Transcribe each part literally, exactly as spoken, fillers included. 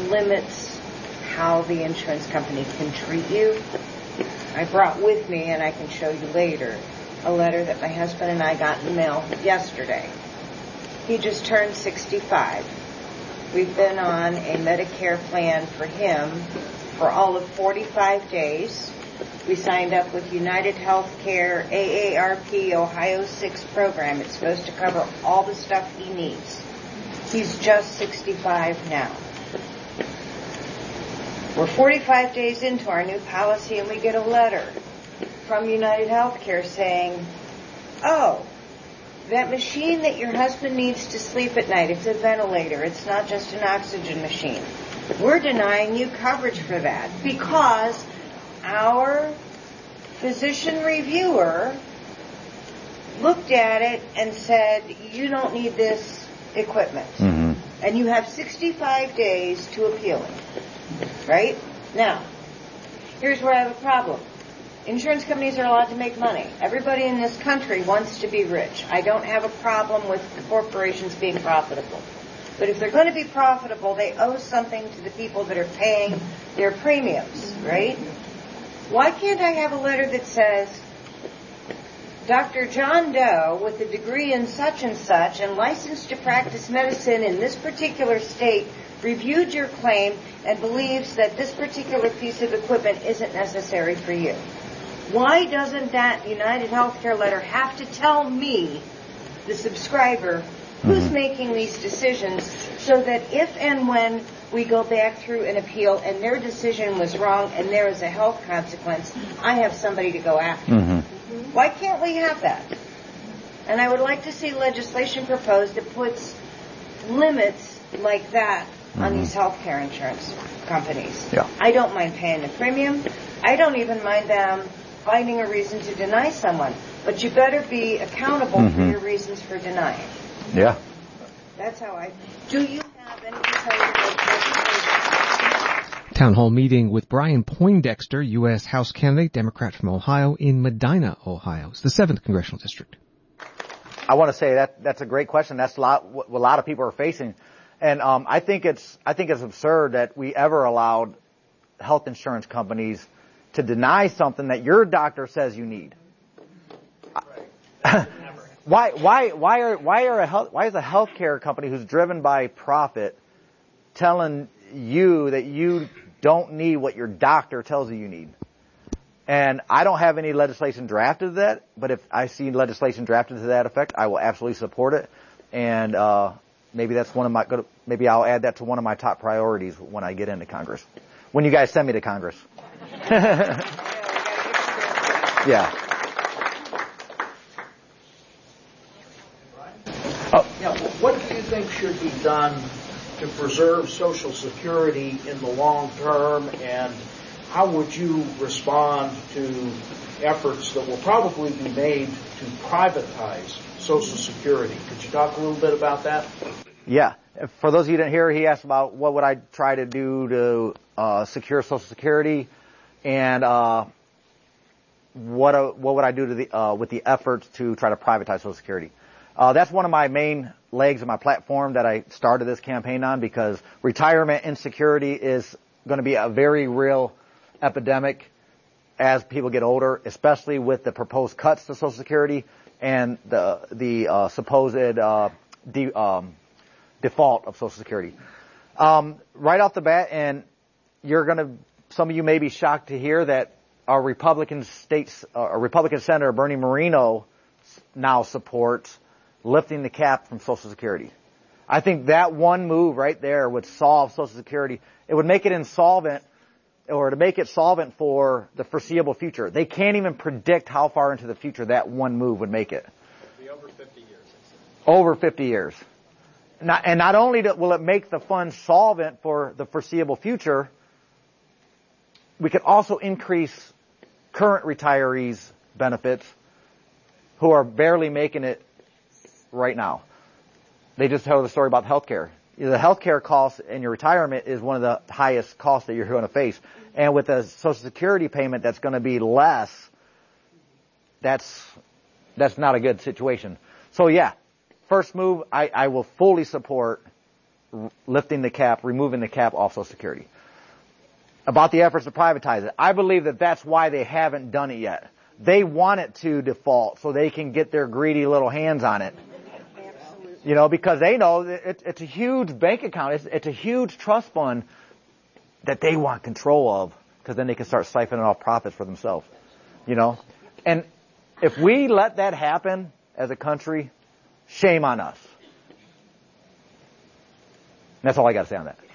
limits how the insurance company can treat you. I brought with me, and I can show you later, a letter that my husband and I got in the mail yesterday. He just turned sixty-five. We've been on a Medicare plan for him for all of forty-five days. We signed up with United Healthcare A A R P Ohio six program. It's supposed to cover all the stuff he needs. He's just sixty-five now. We're forty-five days into our new policy, and we get a letter from United Healthcare saying, oh, that machine that your husband needs to sleep at night, it's a ventilator. It's not just an oxygen machine. We're denying you coverage for that because our physician reviewer looked at it and said, you don't need this equipment. Mm-hmm. And you have sixty-five days to appeal it. Right? Now, here's where I have a problem. Insurance companies are allowed to make money. Everybody in this country wants to be rich. I don't have a problem with the corporations being profitable. But if they're going to be profitable, they owe something to the people that are paying their premiums, right? Why can't I have a letter that says, Doctor John Doe, with a degree in such and such and licensed to practice medicine in this particular state, reviewed your claim and believes that this particular piece of equipment isn't necessary for you? Why doesn't that United Healthcare letter have to tell me, the subscriber, who's mm-hmm. making these decisions, so that if and when we go back through an appeal and their decision was wrong and there is a health consequence, I have somebody to go after? Mm-hmm. Why can't we have that? And I would like to see legislation proposed that puts limits like that mm-hmm. on these healthcare insurance companies. Yeah. I don't mind paying the premium. I don't even mind them finding a reason to deny someone. But you better be accountable mm-hmm. for your reasons for denying. Yeah. That's how I... Do you have any proposals? Town hall meeting with Brian Poindexter, U S House candidate, Democrat from Ohio, in Medina, Ohio. It's the seventh Congressional District. I want to say that that's a great question. That's a lot, what a lot of people are facing. And um, I think it's I think it's absurd that we ever allowed health insurance companies to deny something that your doctor says you need. Right. why why why are why are a health, why is a healthcare company who's driven by profit telling you that you don't need what your doctor tells you you need? And I don't have any legislation drafted to that, but if I see legislation drafted to that effect, I will absolutely support it. And uh maybe that's one of my maybe I'll add that to one of my top priorities when I get into Congress. When you guys send me to Congress. Yeah. Oh. Yeah, what do you think should be done to preserve Social Security in the long term, and how would you respond to efforts that will probably be made to privatize Social Security? Could you talk a little bit about that? Yeah. For those of you who didn't hear, he asked about what would I try to do to uh, secure Social Security, and uh, what uh, what would I do to the uh, with the efforts to try to privatize Social Security. Uh, that's one of my main legs of my platform that I started this campaign on, because retirement insecurity is going to be a very real epidemic as people get older, especially with the proposed cuts to Social Security and the the uh, supposed uh, de, um, default of Social Security. Um, right off the bat, and you're going to, some of you may be shocked to hear that our Republican states, uh, our Republican Senator Bernie Moreno now supports lifting the cap from Social Security. I think that one move right there would solve Social Security. It would make it insolvent, or to make it solvent for the foreseeable future. They can't even predict how far into the future that one move would make it. It'll be over fifty years. Over fifty years. Not, and not only will it make the fund solvent for the foreseeable future, we could also increase current retirees' benefits who are barely making it right now. They just tell the story about healthcare. The healthcare cost in your retirement is one of the highest costs that you're going to face. And with a Social Security payment that's going to be less, that's that's not a good situation. So yeah, first move, I, I will fully support lifting the cap, removing the cap off Social Security. About the efforts to privatize it. I believe that that's why they haven't done it yet. They want it to default so they can get their greedy little hands on it. Absolutely. You know, because they know that it, it's a huge bank account. It's, it's a huge trust fund that they want control of, because then they can start siphoning off profits for themselves. You know? And if we let that happen as a country, shame on us. And that's all I got to say on that.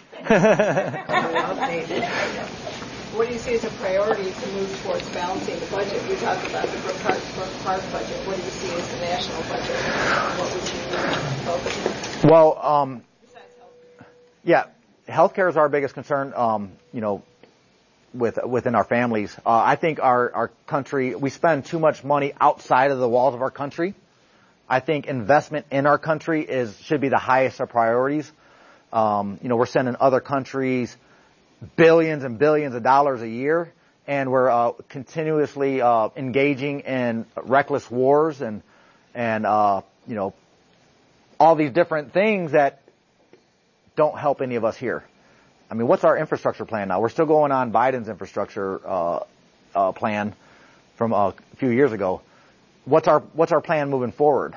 What do you see as a priority to move towards balancing the budget? You talked about the Brook Park, Brook Park budget. What do you see as the national budget? What would you focus on? Well, um, besides healthcare. Yeah, healthcare is our biggest concern. Um, you know, with within our families, uh, I think our our country, we spend too much money outside of the walls of our country. I think investment in our country is should be the highest of priorities. Um, you know, we're sending other countries billions and billions of dollars a year, and we're uh, continuously uh, engaging in reckless wars and and uh, you know, all these different things that don't help any of us here. I mean, what's our infrastructure plan now? We're still going on Biden's infrastructure uh, uh, plan from uh, a few years ago. What's our what's our plan moving forward?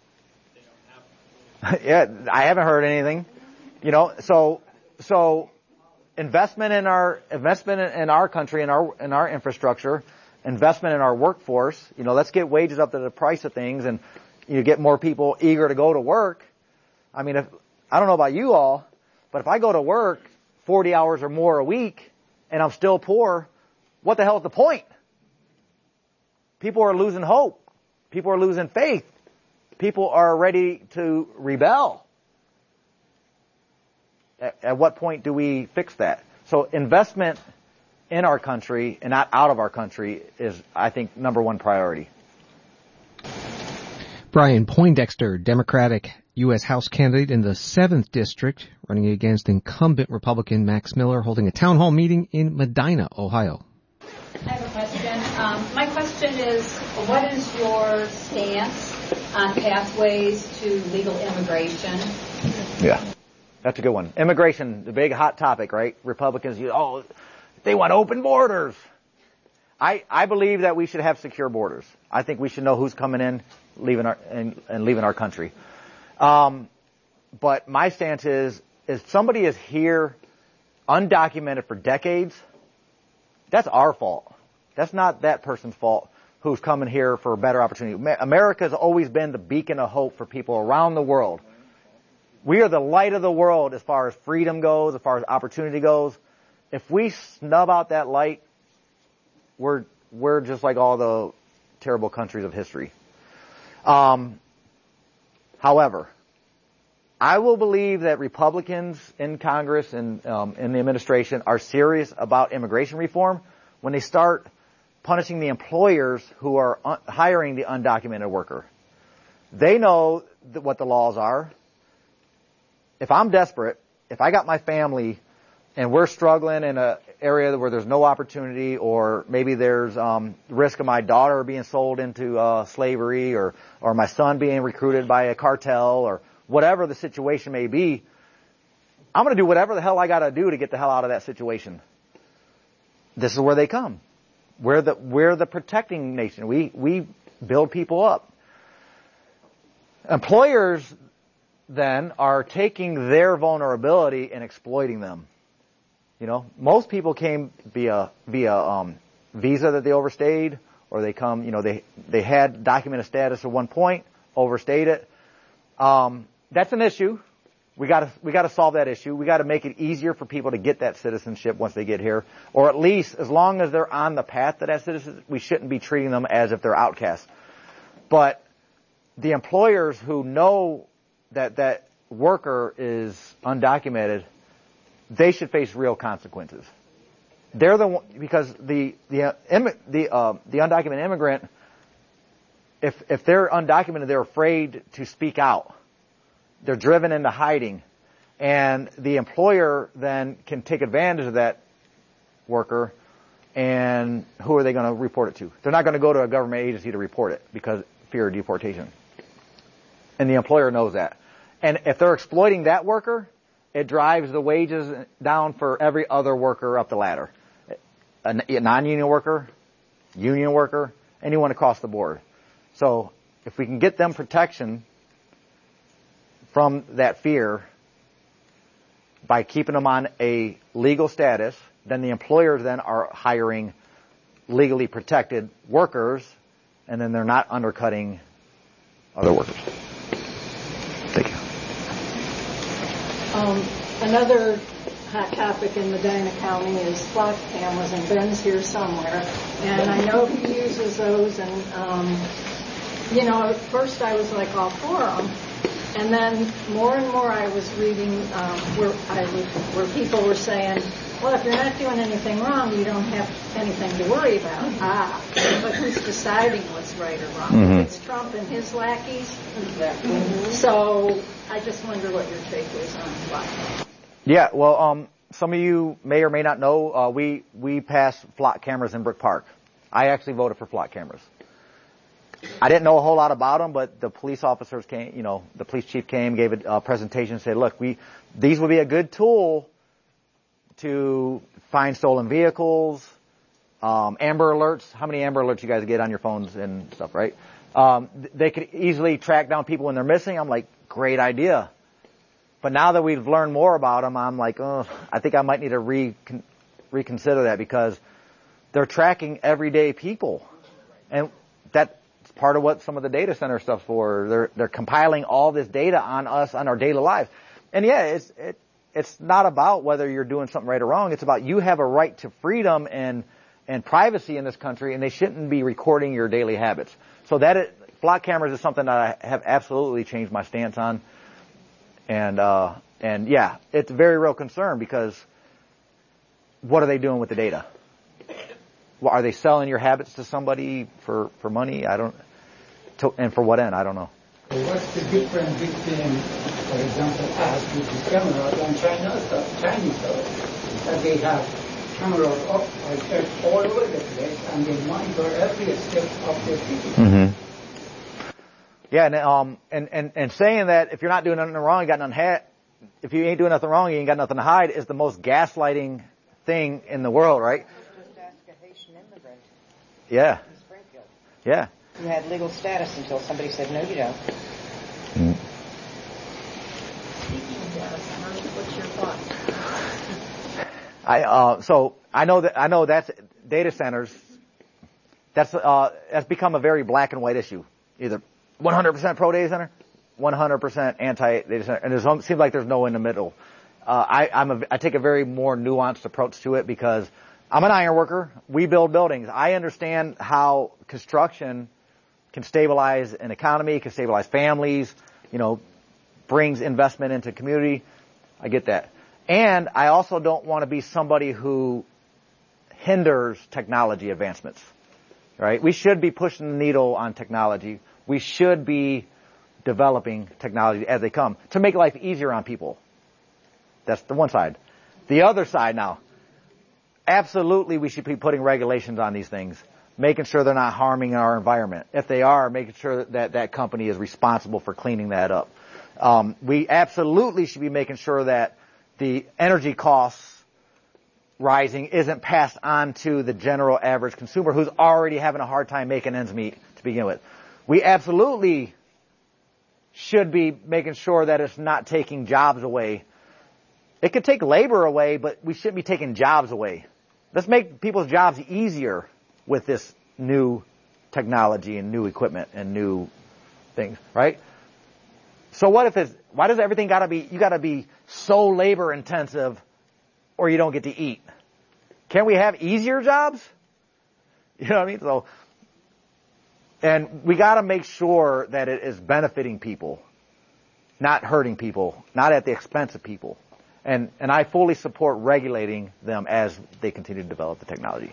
Yeah, I haven't heard anything. You know, so so investment in our investment in our country, in our in our infrastructure, investment in our workforce. You know, let's get wages up to the price of things, and you get more people eager to go to work. I mean, if I don't know about you all, but if I go to work forty hours or more a week and I'm still poor, what the hell is the point? People are losing hope. People are losing faith. People are ready to rebel. At, at what point do we fix that? So investment in our country and not out of our country is, I think, number one priority. Brian Poindexter, Democratic U S House candidate in the seventh District, running against incumbent Republican Max Miller, holding a town hall meeting in Medina, Ohio. I have a question. Um, my question is, what is your stance on pathways to legal immigration? Yeah, that's a good one. Immigration, the big hot topic, right? Republicans, you, oh, they want open borders. I, I believe that we should have secure borders. I think we should know who's coming in, leaving our and, and leaving our country. Um, but my stance is, if somebody is here undocumented for decades, that's our fault. That's not that person's fault who's coming here for a better opportunity. America's always been the beacon of hope for people around the world. We are the light of the world as far as freedom goes, as far as opportunity goes. If we snub out that light, we're we're just like all the terrible countries of history. Um, however, I will believe that Republicans in Congress and um, in the administration are serious about immigration reform when they start punishing the employers who are un- hiring the undocumented worker. They know th- what the laws are. If I'm desperate, if I got my family and we're struggling in an area where there's no opportunity, or maybe there's um, risk of my daughter being sold into uh, slavery, or or my son being recruited by a cartel, or whatever the situation may be, I'm going to do whatever the hell I got to do to get the hell out of that situation. This is where they come. We're the we're the protecting nation. We we build people up. Employers then are taking their vulnerability and exploiting them. You know, most people came via via um, visa that they overstayed, or they come, you know, they they had documented status at one point, overstayed it. Um, that's an issue. We got to we got to solve that issue. We got to make it easier for people to get that citizenship once they get here, or at least as long as they're on the path to that citizenship, we shouldn't be treating them as if they're outcasts. But the employers who know that that worker is undocumented, they should face real consequences. They're the one, because the the uh, immi- the uh, the undocumented immigrant, if if they're undocumented, they're afraid to speak out. They're driven into hiding, and the employer then can take advantage of that worker. And who are they going to report it to? They're not going to go to a government agency to report it because fear of deportation. And the employer knows that. And if they're exploiting that worker, it drives the wages down for every other worker up the ladder. A non-union worker, union worker, anyone across the board. So if we can get them protection from that fear by keeping them on a legal status, then the employers then are hiring legally protected workers, and then they're not undercutting other workers. Thank you. Um, another hot topic in Medina County is flock cameras, and Ben's here somewhere. And I know he uses those, and, um, you know, at first I was like all for them. And then more and more I was reading um, where, I was, where people were saying, well, if you're not doing anything wrong, you don't have anything to worry about. Ah, but who's deciding what's right or wrong? Mm-hmm. It's Trump and his lackeys. Mm-hmm. So I just wonder what your take is on flock cameras. Yeah, well, um, some of you may or may not know, uh, we, we passed flock cameras in Brook Park. I actually voted for flock cameras. I didn't know a whole lot about them, but the police officers came, you know, the police chief came, gave a uh, presentation, said, look, we, these would be a good tool to find stolen vehicles, um, Amber Alerts. How many Amber Alerts you guys get on your phones and stuff, right? Um, they could easily track down people when they're missing. I'm like, great idea. But now that we've learned more about them, I'm like, oh, I think I might need to recon- reconsider that, because they're tracking everyday people. And that's part of what some of the data center stuff's for. They're, they're compiling all this data on us, on our daily lives. And yeah, it's, it, it's not about whether you're doing something right or wrong. It's about you have a right to freedom and, and privacy in this country, and they shouldn't be recording your daily habits. So that it, flock cameras is something that I have absolutely changed my stance on. And, uh, and yeah, it's a very real concern, because what are they doing with the data? Well, are they selling your habits to somebody for, for money? I don't, to, and for what end? I don't know. What's the difference between, for example, us with the cameras and China stuff, Chinese stuff, that they have cameras up like all over the place, and they monitor every step of their people? Mm-hmm. Yeah, and, um, and, and, and saying that if you're not doing nothing wrong, you got nothing ha- if you ain't doing nothing wrong, you ain't got nothing to hide, is the most gaslighting thing in the world, right? Just ask a Haitian immigrant. Yeah. In Springfield. Yeah. You had legal status until somebody said, no, you don't. Mm. Speaking of data centers, what's your thought? I, uh, so I know that, I know that's data centers. That's, uh, that's become a very black and white issue. Either one hundred percent pro data center, one hundred percent anti data center, and it seems like there's no in the middle. Uh, I, I'm a, I take a very more nuanced approach to it, because I'm an iron worker. We build buildings. I understand how construction can stabilize an economy, can stabilize families, you know, brings investment into community. I get that. And I also don't want to be somebody who hinders technology advancements, right? We should be pushing the needle on technology. We should be developing technology as they come to make life easier on people. That's the one side. The other side now, absolutely we should be putting regulations on these things, making sure they're not harming our environment. If they are, making sure that that company is responsible for cleaning that up. Um, we absolutely should be making sure that the energy costs rising isn't passed on to the general average consumer who's already having a hard time making ends meet to begin with. We absolutely should be making sure that it's not taking jobs away. It could take labor away, but we shouldn't be taking jobs away. Let's make people's jobs easier with this new technology and new equipment and new things, right? So what if it's, why does everything gotta be, you gotta be so labor intensive or you don't get to eat? Can't we have easier jobs? You know what I mean? So, and we gotta make sure that it is benefiting people, not hurting people, not at the expense of people. And, and I fully support regulating them as they continue to develop the technology.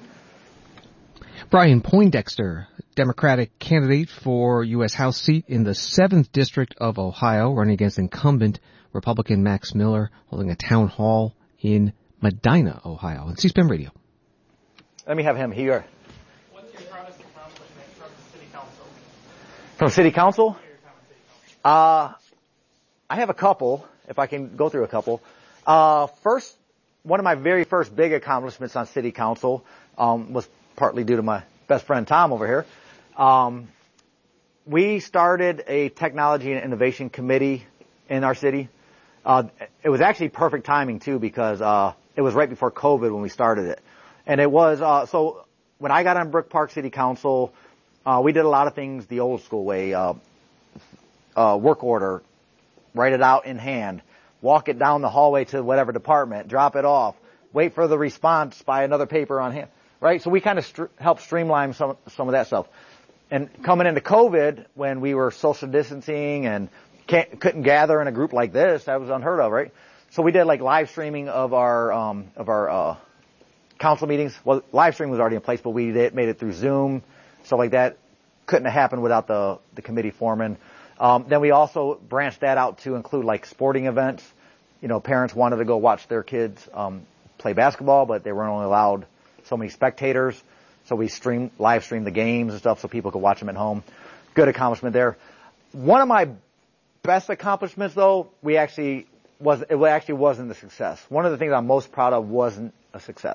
Brian Poindexter, Democratic candidate for U S House seat in the seventh District of Ohio, running against incumbent Republican Max Miller, holding a town hall in Medina, Ohio, on C-SPAN Radio. Let me have him here. What's your proudest accomplishment from City Council? From City Council? Uh, I have a couple, if I can go through a couple. Uh, first, one of my very first big accomplishments on city council um, was partly due to my best friend Tom over here. Um, we started a technology and innovation committee in our city. Uh, it was actually perfect timing too because uh, it was right before COVID when we started it, and it was uh, so when I got on Brook Park City Council, uh, we did a lot of things the old school way: uh, uh, work order, write it out in hand, walk it down the hallway to whatever department, drop it off, wait for the response by another paper on hand. Right, so we kind of str- helped streamline some some of that stuff. And coming into COVID, when we were social distancing and can't, couldn't gather in a group like this, that was unheard of, right? So we did like live streaming of our um, of our uh, council meetings. Well, live stream was already in place, but we did, made it through Zoom, stuff like that. Couldn't have happened without the the committee foreman. Um, then we also branched that out to include like sporting events. You know, parents wanted to go watch their kids um, play basketball, but they weren't only allowed so many spectators, so we stream, live stream the games and stuff so people could watch them at home. Good accomplishment there. One of my best accomplishments, though, we actually was it actually wasn't a success. One of the things I'm most proud of wasn't a success.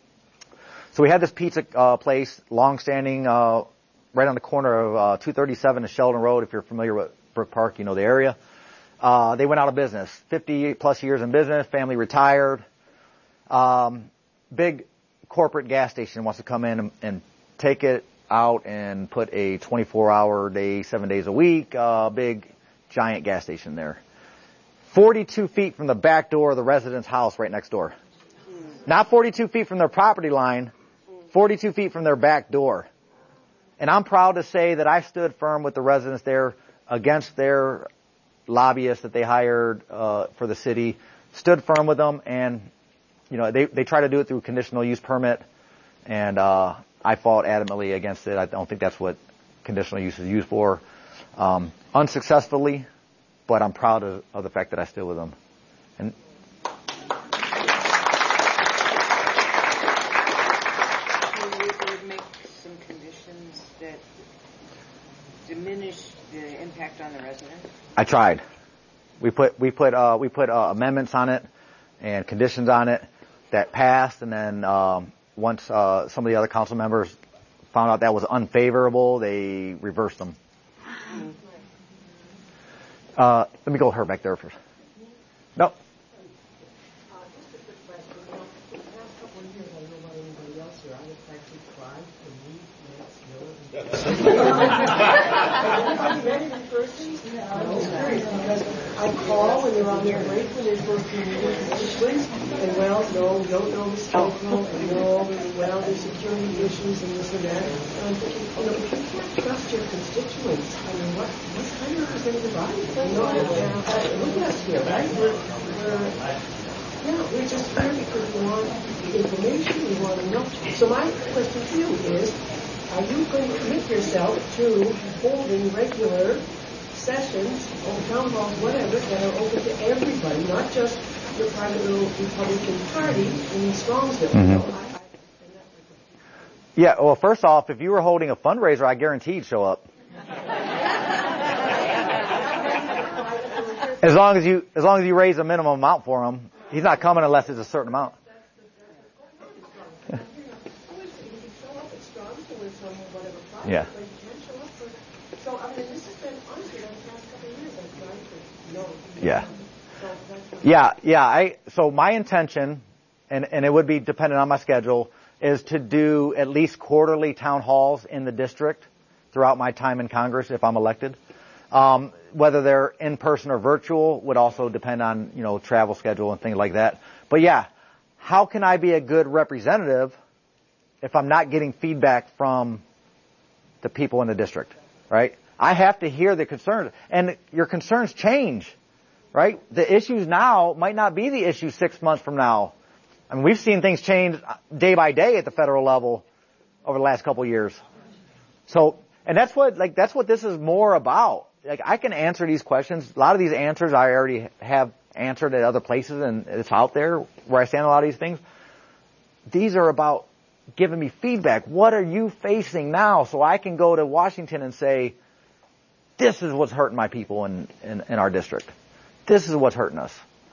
So we had this pizza uh, place, long-standing, uh, right on the corner of uh, two thirty-seven and Sheldon Road. If you're familiar with Brook Park, you know the area. Uh, they went out of business. fifty plus years in business, family retired. Um, big corporate gas station wants to come in and, and take it out and put a twenty-four hour day, seven days a week, uh, big giant gas station there. forty-two feet from the back door of the resident's house right next door. Not forty-two feet from their property line, forty-two feet from their back door. And I'm proud to say that I stood firm with the residents there against their lobbyists that they hired, uh, for the city, stood firm with them, and you know, they, they try to do it through conditional use permit, and uh, I fought adamantly against it. I don't think that's what conditional use is used for. Um, unsuccessfully, but I'm proud of, of the fact that I stood with them. And Can you make some conditions that diminish the impact on the residents? I tried. We put we put uh, we put uh, amendments on it and conditions on it that passed, and then um, once uh, some of the other council members found out that was unfavorable, they reversed them. Uh, let me go with her back there first. No. I call when they're on their break when they're supposed to be meeting constituents, and well, no, we don't know Miz Stokel, and no, well, there's security issues and this and that. And I'm thinking, you know, if you can't trust your constituents, I mean, what, what kind of representative are you? You know, uh, look at us here, right? We're, we're, yeah, we're just here because we want information, we want to know. So my question to you is, are you going to commit yourself to holding regular sessions or town halls, whatever, that are open to everybody, not just your private little Republican Party in Strongsville? Mm-hmm. You know, I, I, Yeah, well, first off, if you were holding a fundraiser, I guarantee you'd show up. As long as you, as long as you raise a minimum amount for him, he's not coming unless it's a certain amount. Yeah. So, I mean, this has been, honestly, over the past couple of years, I've tried to know. Yeah. Yeah, yeah. I, so my intention, and, and it would be dependent on my schedule, is to do at least quarterly town halls in the district throughout my time in Congress if I'm elected. Um, whether they're in person or virtual would also depend on, you know, travel schedule and things like that. But yeah, how can I be a good representative if I'm not getting feedback from the people in the district, right? I have to hear the concerns, and your concerns change, right? The issues now might not be the issues six months from now. I mean, we've seen things change day by day at the federal level over the last couple of years. So, and that's what, like, that's what this is more about. Like, I can answer these questions. A lot of these answers I already have answered at other places, and it's out there where I stand on a lot of these things. These are about giving me feedback. What are you facing now? So I can go to Washington and say, this is what's hurting my people in, in, in our district. This is what's hurting us.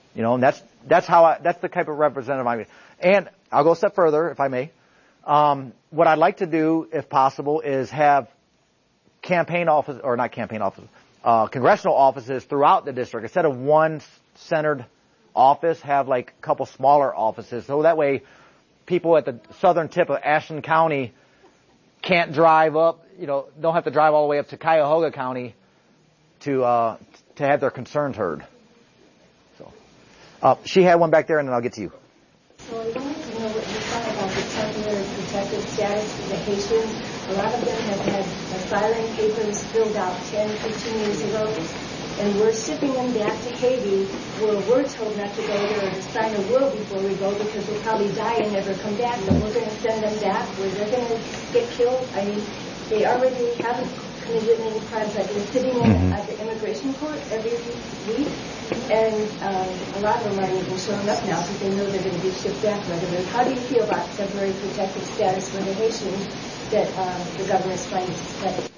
You know, and that's, that's how I, that's the type of representative I'm. And I'll go a step further, if I may. Um, what I'd like to do, if possible, is have campaign office, or not campaign offices, uh, congressional offices throughout the district. Instead of one centered office, have like a couple smaller offices. So that way, people at the southern tip of Ashland County can't drive up, you know, don't have to drive all the way up to Cuyahoga County to, uh, to have their concerns heard. So, uh, she had one back there, and then I'll get to you. So I wanted to know what you thought about the temporary protected status for the Haitians. A lot of them have had asylum papers filled out ten, fifteen years ago, and we're shipping them back to Haiti, where we're told not to go there or to sign a will before we go because we'll probably die and never come back. So we're going to send them back where they're going to get killed. I mean, they already haven't committed any crimes. Like they're sitting in mm-hmm. at the immigration court every week. And um, a lot of them aren't even showing up now because they know they're going to be shipped back right away. How do you feel about temporary protected status for the Haitians that um, the government's trying to suspect?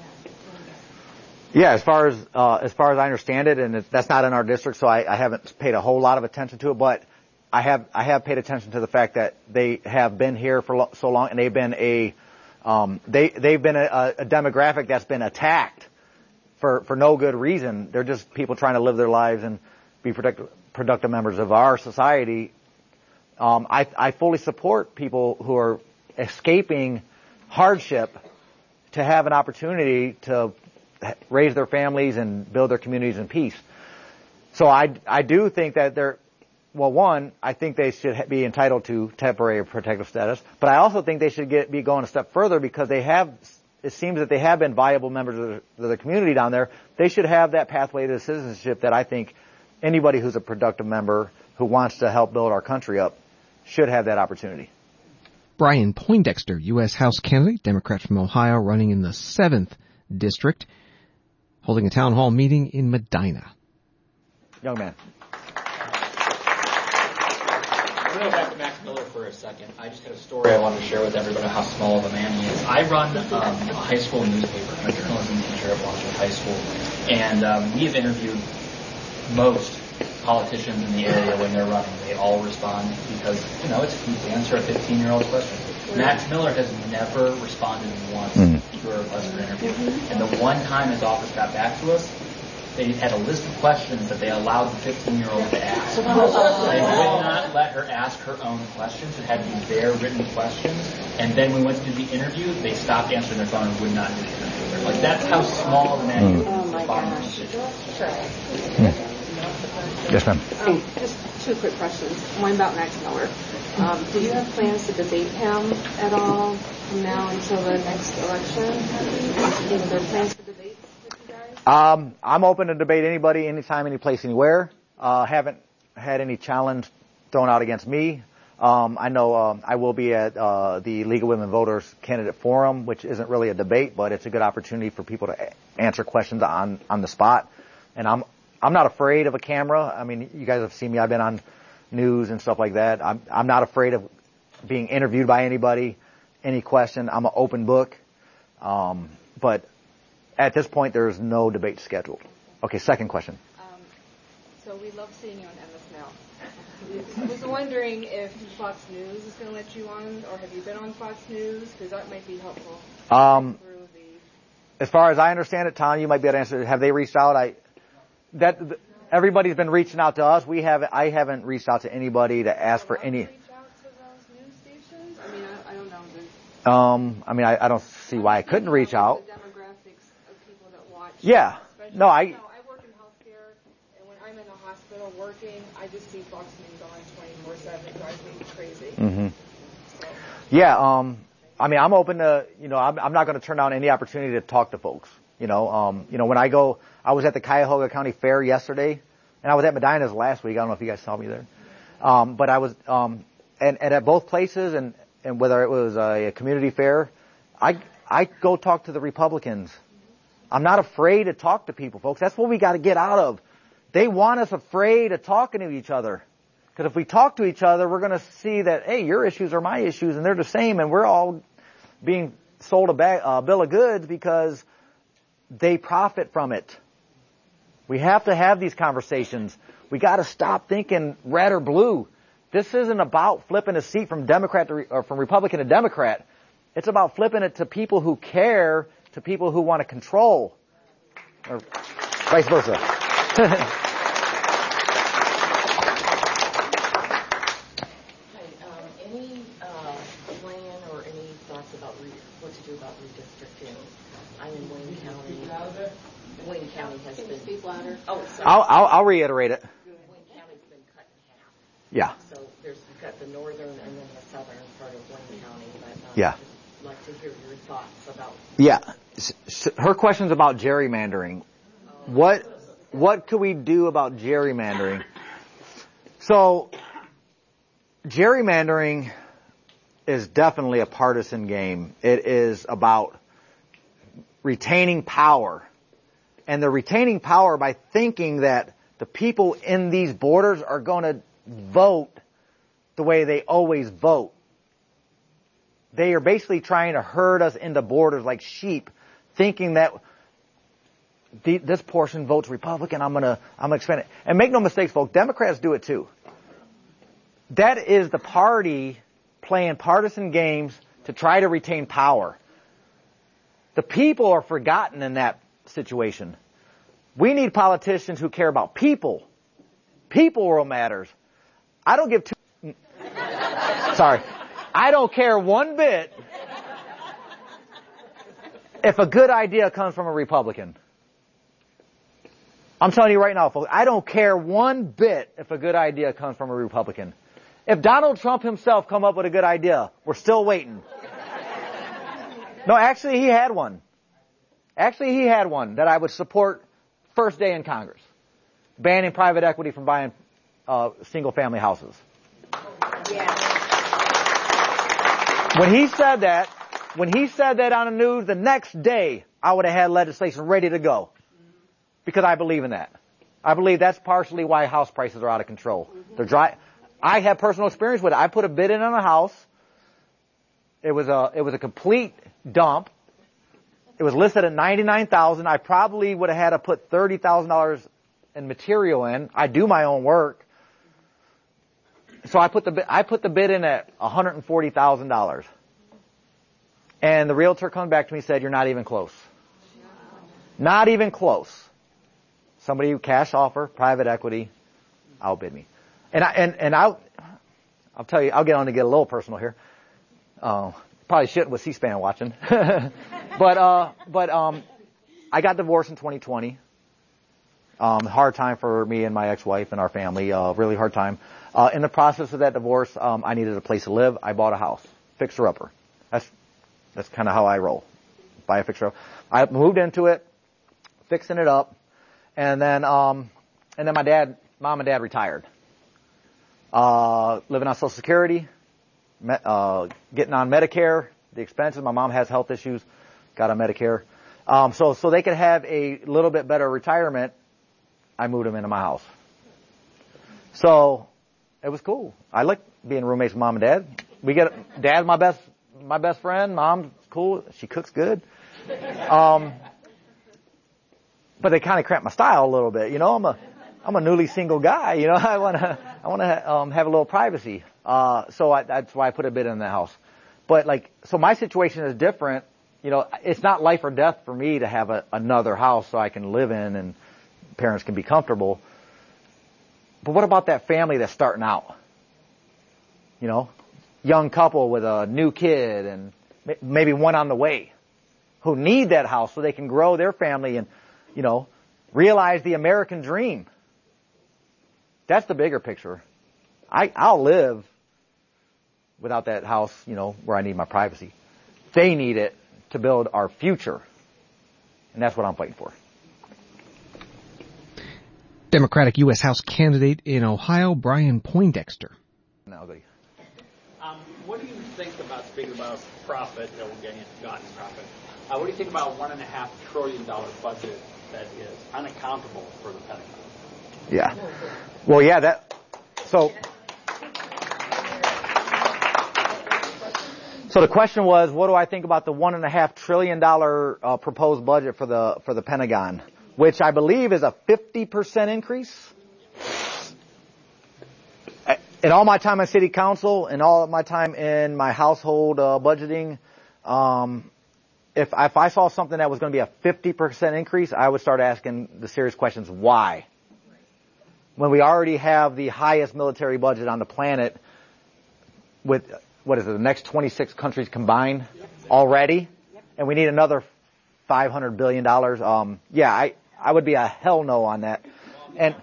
Yeah, as far as uh, as far as I understand it, and it's, that's not in our district, so I, I haven't paid a whole lot of attention to it. But I have I have paid attention to the fact that they have been here for lo- so long, and they've been a um, they they've been a, a demographic that's been attacked for for no good reason. They're just people trying to live their lives and be productive, productive members of our society. Um, I, I fully support people who are escaping hardship to have an opportunity to raise their families and build their communities in peace. So I, I do think that they're, well, one, I think they should be entitled to temporary protective status, but I also think they should get, be going a step further because they have, it seems that they have been viable members of the, of the community down there. They should have that pathway to citizenship that I think anybody who's a productive member who wants to help build our country up should have that opportunity. Brian Poindexter, U S House candidate, Democrat from Ohio, running in the seventh District, holding a town hall meeting in Medina. Young man. I'm going to go back to Max Miller for a second. I just had a story I wanted to share with everybody how small of a man he is. I run um, a high school newspaper. I'm a journalism teacher at Washington High School. And um, we have interviewed most politicians in the area when they're running. They all respond because, you know, it's easy to answer a fifteen-year-old question. Max Miller has never responded once mm-hmm. to a request for an interview. Mm-hmm. And the one time his office got back to us, they had a list of questions that they allowed the fifteen-year-old to ask. They would not let her ask her own questions. It had to be their written questions. And then when we went to do the interview, they stopped answering their phone and would not do the interview with her. Like, that's how small the man is. Oh, my gosh. Sure. Mm. Yes, ma'am. Um, just two quick questions. One about Max Miller. Um, do you have plans to debate him at all from now until the next election? Are there plans for debates with you guys? Um, I'm open to debate anybody, anytime, any place, anywhere. Uh, haven't had any challenge thrown out against me. Um, I know um, I will be at uh, the League of Women Voters Candidate Forum, which isn't really a debate, but it's a good opportunity for people to a- answer questions on on the spot. And I'm I'm not afraid of a camera. I mean, you guys have seen me. I've been on news and stuff like that. I'm I'm not afraid of being interviewed by anybody, any question. I'm an open book. Um, but at this point, there is no debate scheduled. Okay, second question. Um, so we love seeing you on M S Now. I was wondering if Fox News is going to let you on, or have you been on Fox News? Because that might be helpful. Um, as far as I understand it, Tom, you might be able to answer. Have they reached out? I that everybody's been reaching out to us. We haven't. I haven't reached out to anybody to ask for any. Reach out to those news stations? I mean, I, I don't know. Um, I mean, I, I don't see why I couldn't reach out. The demographics of people that watch. Yeah. No, I. You know, I work in healthcare, and when I'm in the hospital working, I just see Fox News on twenty-four seven. It drives me crazy. Mm-hmm. So. Yeah. Um. I mean, I'm open to. You know, I'm, I'm not going to turn down any opportunity to talk to folks. You know. Um. You know, when I go, I was at the Cuyahoga County Fair yesterday, and I was at Medina's last week. I don't know if you guys saw me there. Um. But I was. Um. And, and at both places, and and whether it was a, a community fair, I I go talk to the Republicans. I'm not afraid to talk to people, folks. That's what we got to get out of. They want us afraid of talking to each other. Because if we talk to each other, we're going to see that, hey, your issues are my issues, and they're the same, and we're all being sold a bag, uh, bill of goods because they profit from it. We have to have these conversations. We got to stop thinking red or blue. This isn't about flipping a seat from Democrat to, or from Republican to Democrat. It's about flipping it to people who care, to people who want to control, or vice versa. Any uh, plan or any thoughts about re- what to do about redistricting? I'm in Wayne County. Wayne County has Can been. you speak louder? Oh, sorry. I'll, I'll, I'll reiterate it. Wayne County's been cut in half. Yeah. So there's you've got the northern and then the southern part of Wayne County. But um, Yeah. I'd like to hear your thoughts about. Yeah. S- s- Her question's about gerrymandering. What what could we do about gerrymandering? So, gerrymandering is definitely a partisan game. It is about retaining power. And they're retaining power by thinking that the people in these borders are going to vote the way they always vote. They are basically trying to herd us into borders like sheep, thinking that the, this portion votes Republican, I'm going to I'm gonna expand it. And make no mistakes, folks, Democrats do it too. That is the party playing partisan games to try to retain power. The people are forgotten in that situation. We need politicians who care about people. People world matters. I don't give two... Sorry. I don't care one bit if a good idea comes from a Republican. I'm telling you right now, folks, I don't care one bit if a good idea comes from a Republican. If Donald Trump himself come up with a good idea, we're still waiting. No, actually he had one. Actually he had one that I would support first day in Congress. Banning private equity from buying uh, single family houses. Yeah. When he said that, when he said that on the news, the next day I would have had legislation ready to go. Because I believe in that. I believe that's partially why house prices are out of control. They're dry. I have personal experience with it. I put a bid in on a house. It was a, it was a complete dump. It was listed at ninety-nine thousand dollars. I probably would have had to put thirty thousand dollars in material in. I do my own work. So I put the, I put the bid in at one hundred forty thousand dollars. And the realtor comes back to me and said, you're not even close. Not even close. Somebody who cash offer, private equity, outbid me. And I, and, and I'll, I'll tell you, I'll get on to get a little personal here. Uh, probably shouldn't with C-SPAN watching. but, uh, but, um, I got divorced in twenty twenty. Um, hard time for me and my ex-wife and our family, uh, really hard time. Uh, in the process of that divorce, um, I needed a place to live. I bought a house. Fixer-upper. That's, that's kind of how I roll. Buy a fixer-upper. I moved into it, fixing it up. And then, um, and then my dad, mom and dad retired. Uh, living on Social Security, me, uh, getting on Medicare, the expenses. My mom has health issues, got on Medicare. Um, so, so they could have a little bit better retirement. I moved them into my house. So, it was cool. I like being roommates with mom and dad. We get, dad's my best, my best friend. Mom's cool. She cooks good. Um, But they kind of cramp my style a little bit, you know. I'm a, I'm a newly single guy, you know. I want to, I want to um, have a little privacy. Uh, so I, that's why I put a bid in the house. But like, so my situation is different. You know, it's not life or death for me to have a, another house so I can live in and parents can be comfortable. But what about that family that's starting out? You know, young couple with a new kid and maybe one on the way who need that house so they can grow their family and, you know, realize the American dream. That's the bigger picture. I, I'll live without that house, you know, where I need my privacy. They need it to build our future. And that's what I'm fighting for. Democratic U S House candidate in Ohio, Brian Poindexter. Now, go. Um, what do you think about, speaking about profit, that we're getting gotten profit, uh, what do you think about a one and a half trillion dollar budget that is unaccountable for the Pentagon? Yeah. Well, yeah, that, so, so the question was, what do I think about the one and a half trillion dollar uh, proposed budget for the, for the Pentagon, which I believe is a fifty percent increase. in all my time on city council and all of my time in my household uh, budgeting, um, if if I saw something that was going to be a fifty percent increase, I would start asking the serious questions: why? When we already have the highest military budget on the planet, with what is it, the next twenty-six countries combined already, and we need another five hundred billion dollars. Um, yeah, I I would be a hell no on that, and.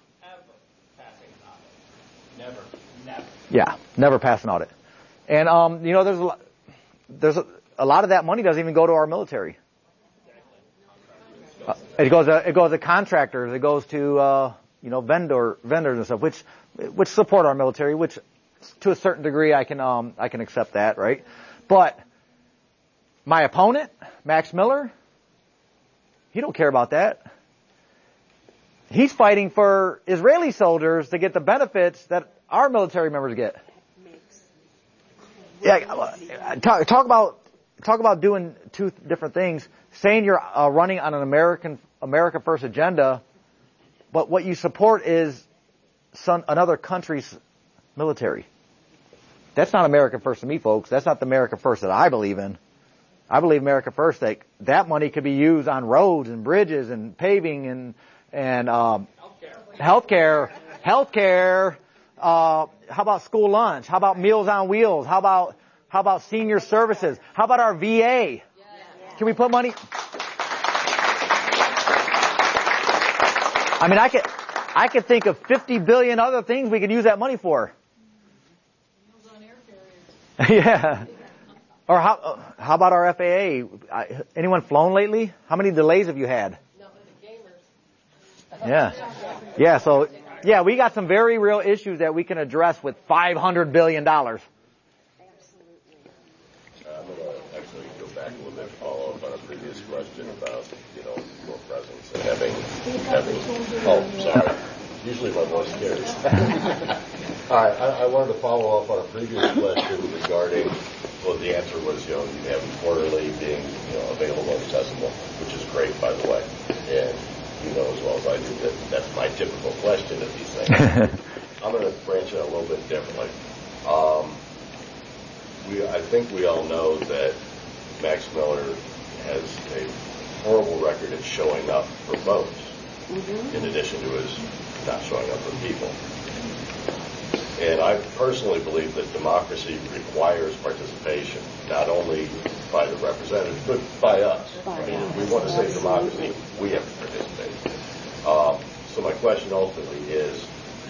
Never, never. Yeah, never pass an audit. And, um, you know, there's a lot, there's a, a lot of that money doesn't even go to our military. Uh, it goes to, it goes to contractors, it goes to, uh, you know, vendor, vendors and stuff, which, which support our military, which to a certain degree I can, um, I can accept that, right? But my opponent, Max Miller, he don't care about that. He's fighting for Israeli soldiers to get the benefits that our military members get. Yeah, talk, talk about talk about doing two different things. Saying you're uh, running on an American America First agenda, but what you support is some another country's military. That's not America First to me, folks. That's not the America First that I believe in. I believe America First. That that money could be used on roads and bridges and paving and and um, healthcare, healthcare. Uh, how about school lunch? How about Meals on Wheels? How about how about senior services? How about our V A? Can we put money? I mean, I could I could think of fifty billion other things we could use that money for. Yeah. Or how how about our F A A? Anyone flown lately? How many delays have you had? Yeah. Yeah, so, yeah, we got some very real issues that we can address with five hundred billion dollars. I'm going to actually go back a little bit and follow up on a previous question about, you know, your presence and having, having, oh, sorry. Usually my voice carries. All right, I, I wanted to follow up on a previous question regarding, well, the answer was, you know, you have quarterly being, you know, available and accessible, which is great, by the way. And you know as well as I do that that's my typical question of these things. I'm going to branch it a little bit differently. Um, we, I think we all know that Max Miller has a horrible record of showing up for votes, mm-hmm. in addition to his not showing up for people. And I personally believe that democracy requires participation, not only by the representatives, but by us. I mean, if we want to say democracy, we have to participate. Um, so my question ultimately is,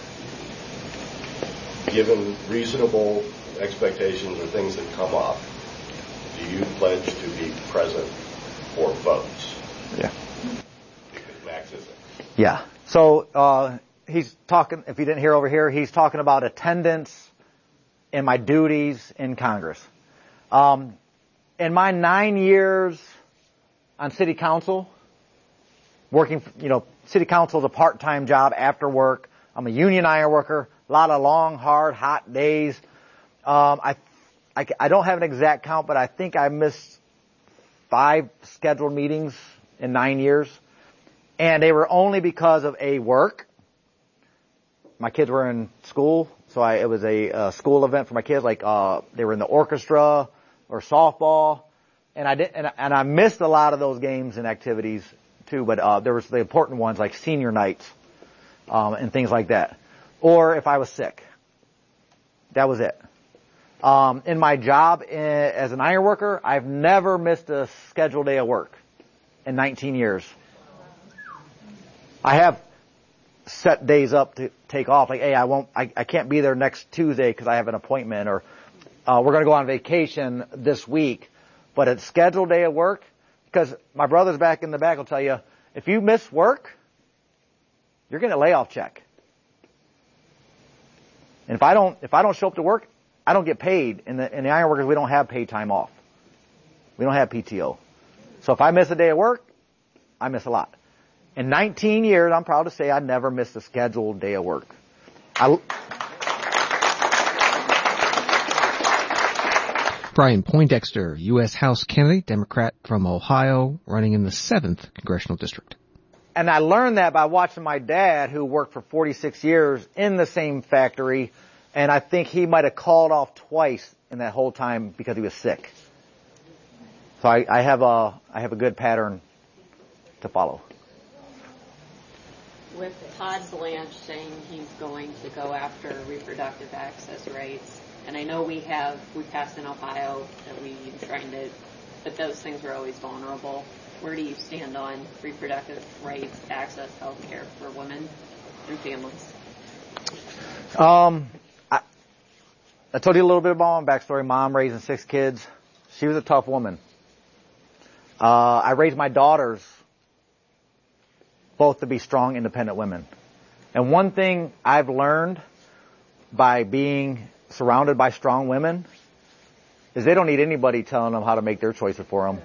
given reasonable expectations or things that come up, do you pledge to be present for votes? Yeah. Because Max isn't. Yeah. So, uh, he's talking, if you didn't hear over here, he's talking about attendance and my duties in Congress. Um, in my nine years on city council, working, you know, city council is a part-time job after work. I'm a union iron worker, a lot of long, hard, hot days. Um, I, I, I don't have an exact count, but I think I missed five scheduled meetings in nine years. And they were only because of a work. My kids were in school, so I, it was a, a school event for my kids. Like uh, they were in the orchestra or softball, and I did, and, and I missed a lot of those games and activities too. But uh, there was the important ones like senior nights um, and things like that. Or if I was sick, that was it. Um, in my job in, as an iron worker, I've never missed a scheduled day of work in nineteen years. I have set days up to take off. Like, hey, I won't, I, I can't be there next Tuesday because I have an appointment, or uh, we're going to go on vacation this week. But a scheduled day of work, because my brother's back in the back will tell you, if you miss work, you're getting a layoff check. And if I don't, if I don't show up to work, I don't get paid. In the in the iron workers, we don't have paid time off. We don't have P T O. So if I miss a day of work, I miss a lot. In nineteen years, I'm proud to say I never missed a scheduled day of work. I... Brian Poindexter, U S House candidate, Democrat from Ohio, running in the seventh Congressional District. And I learned that by watching my dad, who worked for forty-six years in the same factory, And I think he might have called off twice in that whole time because he was sick. So I, I have a I have a good pattern to follow. With Todd Blanche saying he's going to go after reproductive access rights, and I know we have we passed in Ohio that we trying to, but those things are always vulnerable. Where do you stand on reproductive rights, access, health care for women and families? Um, I, I told you a little bit about my backstory. Mom raising six kids. She was a tough woman. Uh, I raised my daughters both to be strong, independent women. And one thing I've learned by being surrounded by strong women is they don't need anybody telling them how to make their choices for them.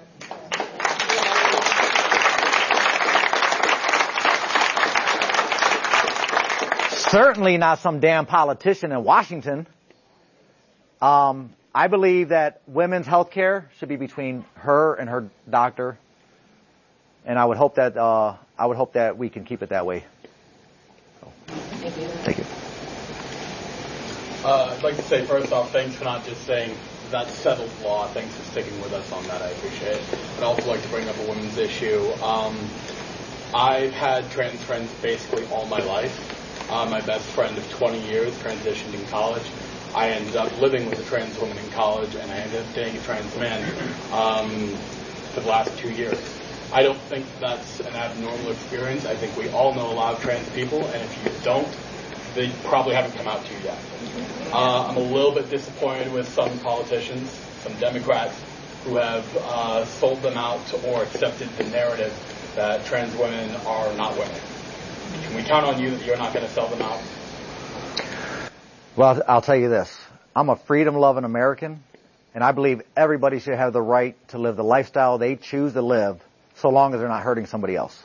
Certainly not some damn politician in Washington. Um, I believe that women's health care should be between her and her doctor, and I would hope that uh, I would hope that we can keep it that way. So. Thank you. Thank you. Uh, I'd like to say first off, thanks for not just saying that's settled law. Thanks for sticking with us on that. I appreciate it. I'd also like to bring up a women's issue. Um, I've had trans friends basically all my life. Uh, my best friend of twenty years transitioned in college. I ended up living with a trans woman in college, and I ended up dating a trans man um, for the last two years. I don't think that's an abnormal experience. I think we all know a lot of trans people, and if you don't, they probably haven't come out to you yet. Uh, I'm a little bit disappointed with some politicians, some Democrats, who have uh, sold them out or accepted the narrative that trans women are not women. Can we count on you that you're not going to sell them out? Well, I'll tell you this. I'm a freedom-loving American, and I believe everybody should have the right to live the lifestyle they choose to live, so long as they're not hurting somebody else.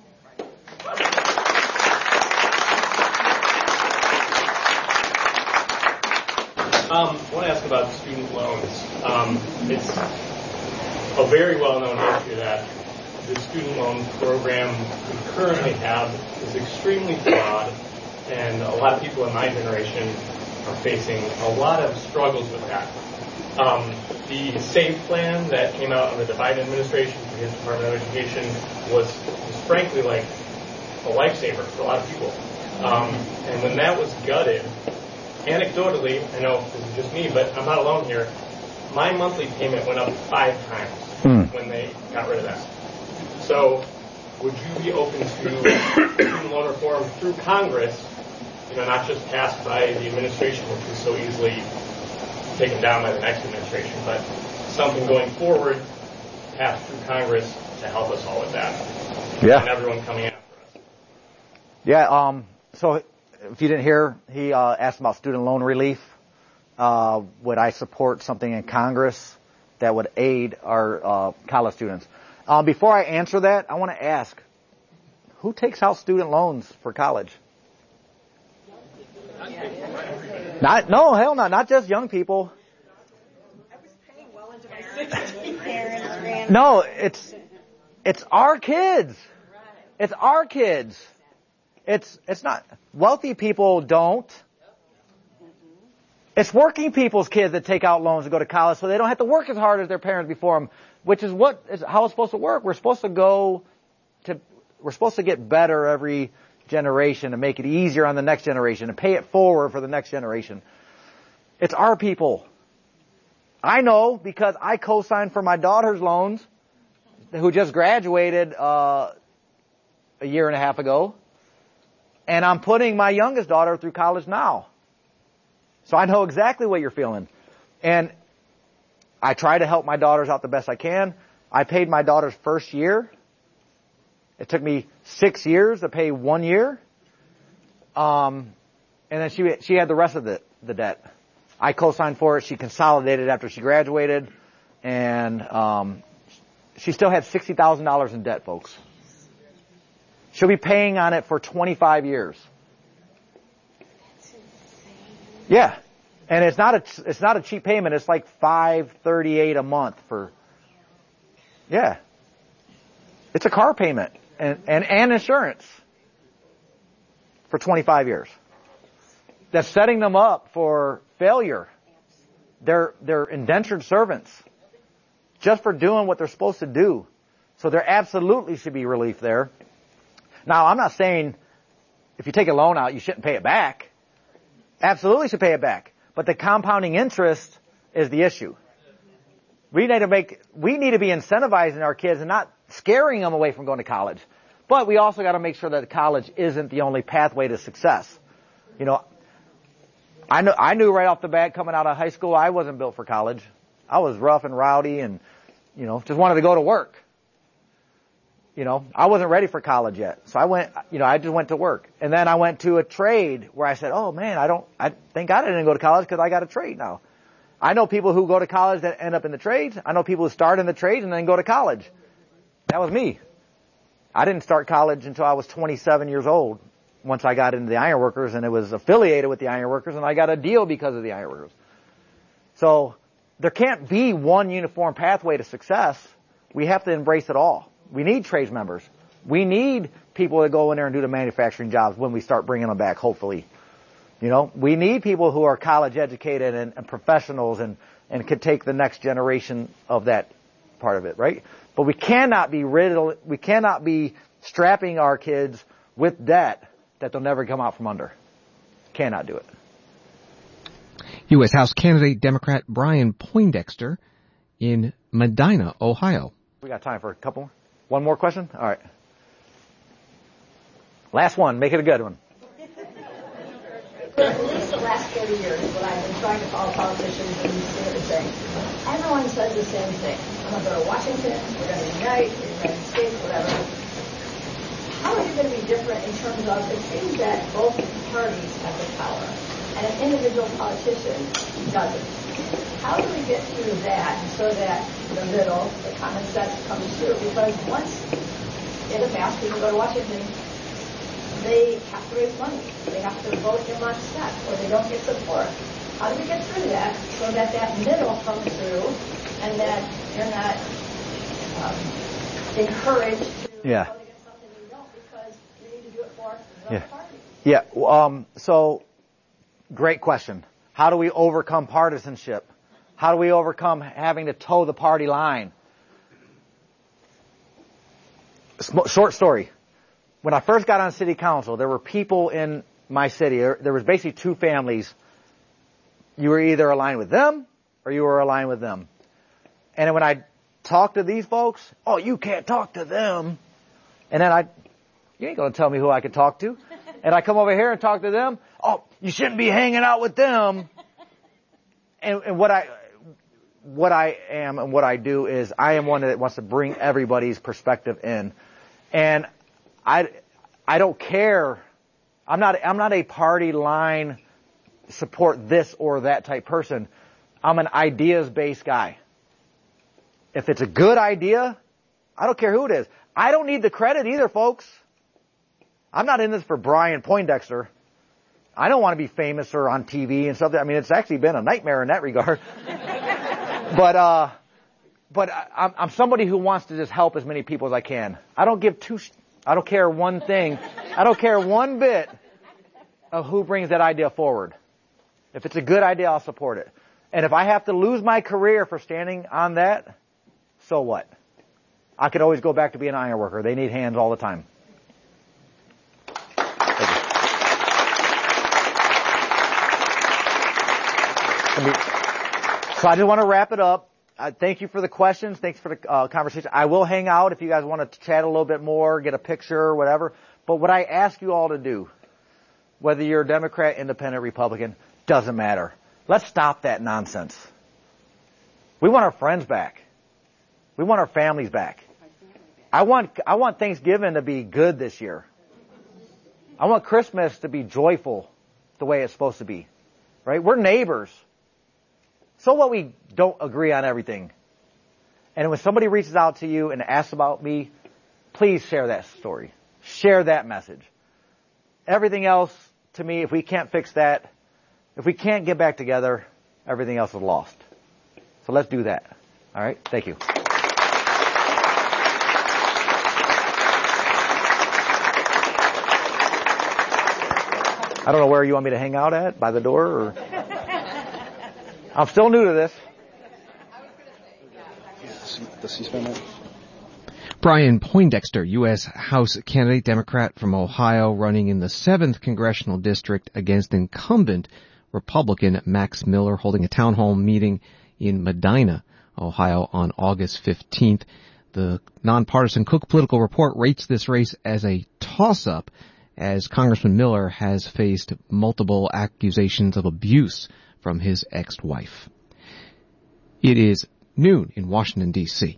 Um, I want to ask about student loans. Um, it's a very well-known issue that the student loan program we currently have is extremely flawed, and a lot of people in my generation are facing a lot of struggles with that. Um, the SAVE plan that came out under the Biden administration for his Department of Education was, was frankly like a lifesaver for a lot of people. Um, and when that was gutted, anecdotally, I know this is just me, but I'm not alone here, my monthly payment went up five times mm. when they got rid of that. So would you be open to student loan reform through Congress, you know, not just passed by the administration, which was so easily taken down by the next administration, but something going forward passed through Congress to help us all with that? Yeah. And everyone coming after us. Yeah, um, so if you didn't hear, he uh, asked about student loan relief. Uh, would I support something in Congress that would aid our uh, college students? Uh, before I answer that, I want to ask, who takes out student loans for college? Not, no, hell no, not just young people. No, it's, it's our kids. It's our kids. It's, it's not, wealthy people don't. It's working people's kids that take out loans to go to college so they don't have to work as hard as their parents before them, which is what is how it's supposed to work. We're supposed to go to, we're supposed to get better every generation and make it easier on the next generation and pay it forward for the next generation. It's our people. I know because I co-signed for my daughter's loans, who just graduated uh, a year and a half ago, and I'm putting my youngest daughter through college now. So I know exactly what you're feeling. And I try to help my daughters out the best I can. I paid my daughter's first year. It took me six years to pay one year. Um, and then she she had the rest of the, the debt. I co-signed for it. She consolidated after she graduated. And um, she still had sixty thousand dollars in debt, folks. She'll be paying on it for twenty-five years. Yeah. And it's not a, it's not a cheap payment. It's like five thirty-eight a month for, yeah. It's a car payment and, and, and insurance for twenty-five years. that's setting them up for failure. They're, they're indentured servants just for doing what they're supposed to do. So there absolutely should be relief there. Now, I'm not saying if you take a loan out, you shouldn't pay it back. Absolutely should pay it back. But the compounding interest is the issue. We need to make, we need to be incentivizing our kids and not scaring them away from going to college. But we also got to make sure that college isn't the only pathway to success. You know, I know, I knew right off the bat coming out of high school, I wasn't built for college. I was rough and rowdy and, you know, just wanted to go to work. You know, I wasn't ready for college yet. So I went, you know, I just went to work. And then I went to a trade where I said, oh man, I don't, I thank God I didn't go to college because I got a trade now. I know people who go to college that end up in the trades. I know people who start in the trades and then go to college. That was me. I didn't start college until I was twenty-seven years old. Once I got into the ironworkers, and it was affiliated with the ironworkers, and I got a deal because of the ironworkers. So there can't be one uniform pathway to success. We have to embrace it all. We need trades members. We need people that go in there and do the manufacturing jobs when we start bringing them back, hopefully. You know, we need people who are college educated and, and professionals and, and can take the next generation of that part of it, right? But we cannot be riddled, we cannot be strapping our kids with debt that they'll never come out from under. Cannot do it. U S House candidate Democrat Brian Poindexter in Medina, Ohio. We got time for a couple more. One more question? All right. Last one. Make it a good one. For at least the last thirty years, when I've been trying to follow politicians and see what they're saying, everyone says the same thing. I'm going to go to Washington, we're going to unite, we're the United States, whatever. How are you going to be different in terms of, it seems that both parties have the power, and an individual politician doesn't. How do we get through that so that the middle, the common sense comes through? Because once in the past, people go to Washington, they have to raise money. They have to vote in lockstep, or they don't get support. How do we get through that so that that middle comes through and that you're not um, encouraged to yeah. vote against something you don't because you need to do it for the yeah. party? Yeah. Um, so, great question. How do we overcome partisanship? How do we overcome having to toe the party line? Short story. When I first got on city council, there were people in my city, there, there was basically two families. You were either aligned with them or you were aligned with them. And when I talked to these folks, oh, you can't talk to them. And then I, you ain't going to tell me who I could talk to. And I come over here and talk to them. Oh, you shouldn't be hanging out with them. And, and what I, what I am and what I do is I am one that wants to bring everybody's perspective in. And I, I don't care. I'm not, I'm not a party line support this or that type person. I'm an ideas-based guy. If it's a good idea, I don't care who it is. I don't need the credit either, folks. I'm not in this for Brian Poindexter. I don't want to be famous or on T V and stuff. I mean, it's actually been a nightmare in that regard. but, uh, but I'm, I'm somebody who wants to just help as many people as I can. I don't give two, I don't care one thing. I don't care one bit of who brings that idea forward. If it's a good idea, I'll support it. And if I have to lose my career for standing on that, so what? I could always go back to being an iron worker. They need hands all the time. So I just want to wrap it up. Uh, thank you for the questions. Thanks for the uh, conversation. I will hang out if you guys want to chat a little bit more, get a picture or whatever. But what I ask you all to do, whether you're a Democrat, Independent, Republican, doesn't matter. Let's stop that nonsense. We want our friends back. We want our families back. I want, I want Thanksgiving to be good this year. I want Christmas to be joyful the way it's supposed to be. Right? We're neighbors. So what we don't agree on everything. And when somebody reaches out to you and asks about me, please share that story. Share that message. Everything else, to me, if we can't fix that, if we can't get back together, everything else is lost. So let's do that. All right? Thank you. I don't know where you want me to hang out at, by the door, or... I'm still new to this. The C-SPAN. Brian Poindexter, U S House candidate, Democrat from Ohio, running in the seventh Congressional District against incumbent Republican Max Miller, holding a town hall meeting in Medina, Ohio on August fifteenth. The nonpartisan Cook Political Report rates this race as a toss-up, as Congressman Miller has faced multiple accusations of abuse from his ex-wife. It is noon in Washington, D C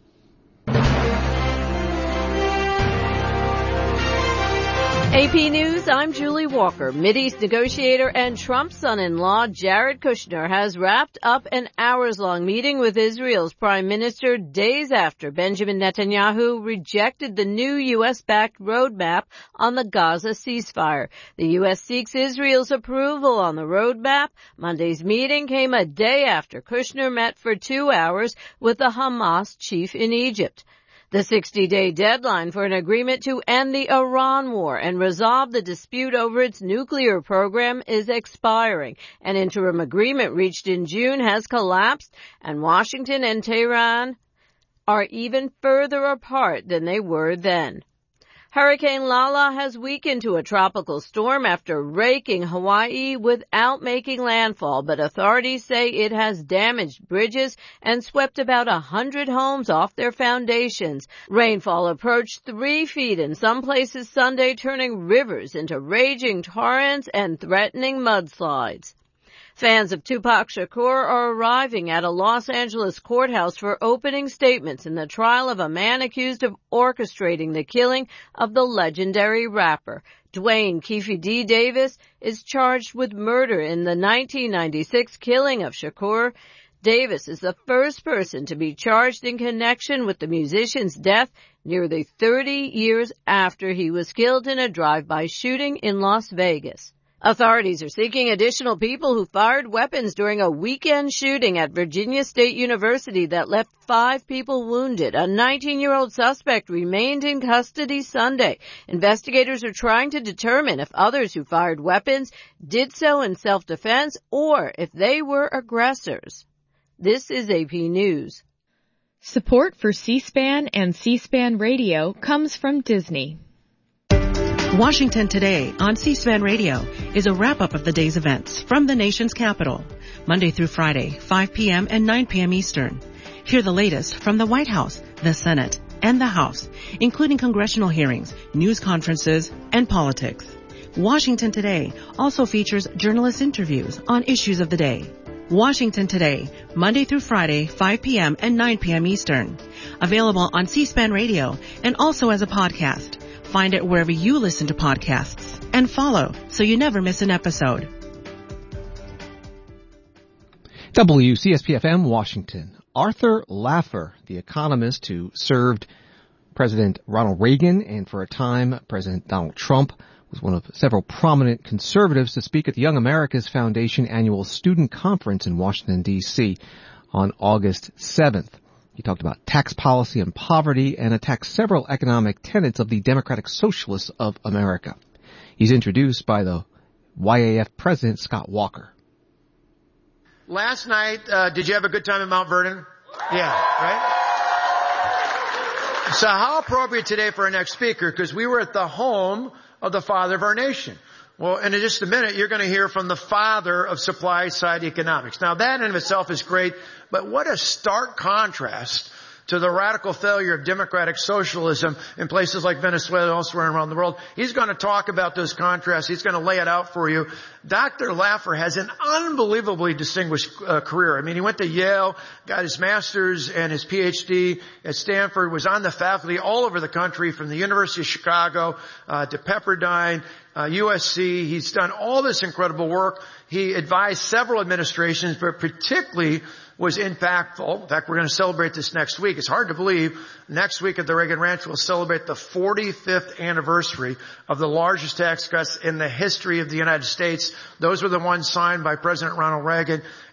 A P News, I'm Julie Walker. Mideast negotiator and Trump's son-in-law, Jared Kushner, has wrapped up an hours-long meeting with Israel's prime minister days after Benjamin Netanyahu rejected the new U S-backed roadmap on the Gaza ceasefire. The U S seeks Israel's approval on the roadmap. Monday's meeting came a day after Kushner met for two hours with the Hamas chief in Egypt. The sixty-day deadline for an agreement to end the Iran war and resolve the dispute over its nuclear program is expiring. An interim agreement reached in June has collapsed, and Washington and Tehran are even further apart than they were then. Hurricane Lala has weakened to a tropical storm after raking Hawaii without making landfall, but authorities say it has damaged bridges and swept about a hundred homes off their foundations. Rainfall approached three feet in some places Sunday, turning rivers into raging torrents and threatening mudslides. Fans of Tupac Shakur are arriving at a Los Angeles courthouse for opening statements in the trial of a man accused of orchestrating the killing of the legendary rapper. Dwayne Keefe D. Davis is charged with murder in the nineteen ninety-six killing of Shakur. Davis is the first person to be charged in connection with the musician's death nearly thirty years after he was killed in a drive-by shooting in Las Vegas. Authorities are seeking additional people who fired weapons during a weekend shooting at Virginia State University that left five people wounded. A nineteen-year-old suspect remained in custody Sunday. Investigators are trying to determine if others who fired weapons did so in self-defense or if they were aggressors. This is A P News. Support for C-SPAN and C-SPAN Radio comes from Disney. Washington Today on C-SPAN Radio is a wrap-up of the day's events from the nation's capital, Monday through Friday, five p.m. and nine p.m. Eastern. Hear the latest from the White House, the Senate, and the House, including congressional hearings, news conferences, and politics. Washington Today also features journalist interviews on issues of the day. Washington Today, Monday through Friday, five p.m. and nine p.m. Eastern. Available on C-SPAN Radio and also as a podcast. Find it wherever you listen to podcasts and follow so you never miss an episode. W C S P F M Washington. Arthur Laffer, the economist who served President Ronald Reagan and for a time President Donald Trump, was one of several prominent conservatives to speak at the Young America's Foundation annual student conference in Washington, D C on August seventh. He talked about tax policy and poverty and attacked several economic tenets of the Democratic Socialists of America. He's introduced by the Y A F president, Scott Walker. Last night, uh, did you have a good time in Mount Vernon? Yeah, right? So how appropriate today for our next speaker, because we were at the home of the father of our nation. Well, in just a minute, you're going to hear from the father of supply-side economics. Now, that in of itself is great, but what a stark contrast to the radical failure of democratic socialism in places like Venezuela and elsewhere around the world. He's going to talk about those contrasts. He's going to lay it out for you. Doctor Laffer has an unbelievably distinguished uh, career. I mean, he went to Yale, got his master's and his P H D at Stanford, was on the faculty all over the country, from the University of Chicago uh, to Pepperdine, uh, U S C. He's done all this incredible work. He advised several administrations, but particularly was impactful. In fact, we're going to celebrate this next week. It's hard to believe. Next week at the Reagan Ranch, we'll celebrate the forty-fifth anniversary of the largest tax cuts in the history of the United States. Those were the ones signed by President Ronald Reagan.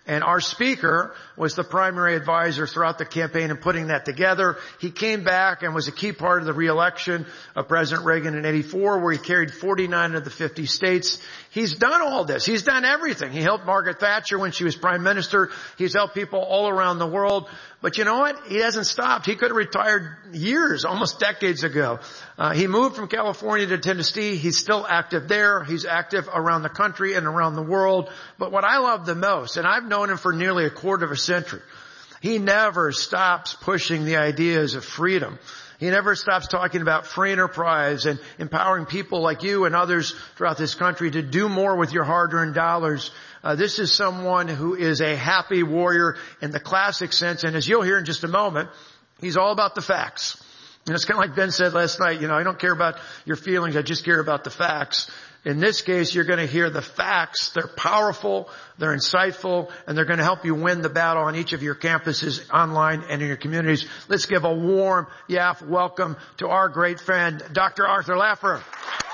And our speaker was the primary advisor throughout the campaign in putting that together. He came back and was a key part of the re-election of President Reagan in eighty-four, where he carried forty-nine of the fifty states. He's done all this. He's done everything. He helped Margaret Thatcher when she was prime minister. He's helped people all around the world. But you know what? He hasn't stopped. He could have retired years, almost decades ago. Uh, he moved from California to Tennessee. He's still active there. He's active around the country and around the world. But what I love the most, and I've known him for nearly a quarter of a century, he never stops pushing the ideas of freedom. He never stops talking about free enterprise and empowering people like you and others throughout this country to do more with your hard-earned dollars. Uh, this is someone who is a happy warrior in the classic sense, and as you'll hear in just a moment, he's all about the facts. And it's kind of like Ben said last night, you know, I don't care about your feelings, I just care about the facts. In this case, you're going to hear the facts. They're powerful, they're insightful, and they're going to help you win the battle on each of your campuses, online and in your communities. Let's give a warm, Yaf welcome to our great friend, Doctor Arthur Laffer.